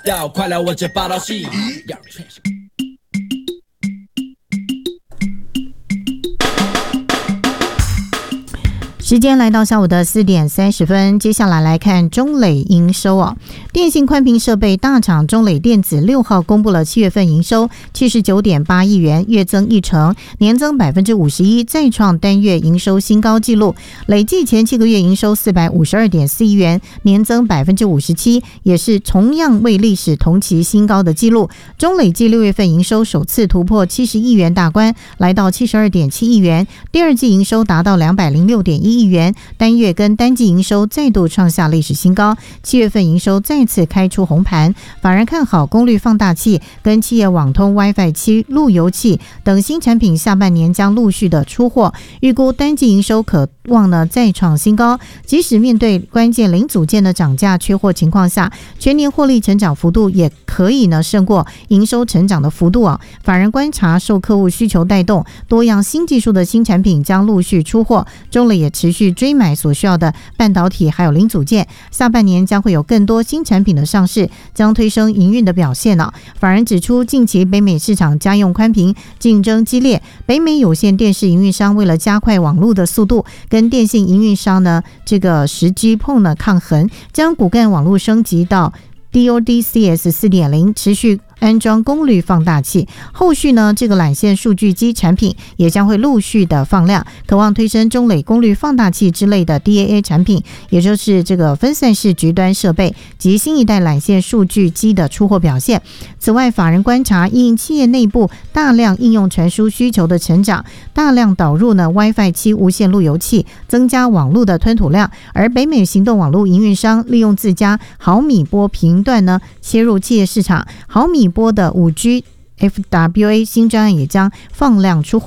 快来我这报道系。 时间来到下午的4点30分，接下来来看中磊营收啊。电信宽频设备大厂中磊电子6号公布了7月份营收 79.8 亿元，月增1成，年增 51%， 再创单月营收新高纪录。累计前7个月营收 452.4 亿元，年增 57%， 也是同样为历史同期新高的纪录。中磊继6月份营收首次突破70亿元大关，来到 72.7 亿元，第二季营收达到 206.1 亿元，单月跟单季营收再度创下历史新高。7月份营收再次开出红盘，法人看好功率放大器跟企业网通 WiFi 7路由器等新产品下半年将陆续的出货，预估单季营收可望呢再创新高。即使面对关键零组件的涨价缺货情况下，全年获利成长幅度也可以呢胜过营收成长的幅度啊。法人观察受客户需求带动，多样新技术的新产品将陆续出货，中磊也持续追买所需要的半导体还有零组件，下半年将会有更多新产品的上市，将推升营运的表现啊。法人指出，近期北美市场家用宽频竞争激烈，北美有线电视营运商为了加快网络的速度，跟电信营运商呢这个10G PON 呢抗衡，将骨干网络升级到DODCS 4.0， 持续安装功率放大器，后续呢这个缆线数据机产品也将会陆续的放量，渴望推升中磊功率放大器之类的 DAA 产品，也就是这个分散式局端设备及新一代缆线数据机的出货表现。此外，法人观察因企业内部大量应用传输需求的成长，大量导入呢 WiFi 7无线路由器，增加网络的吞吐量，而北美行动网络营运商利用自家毫米波频段呢切入企业市场，毫米波的5G FWA 新专案也将放量出货。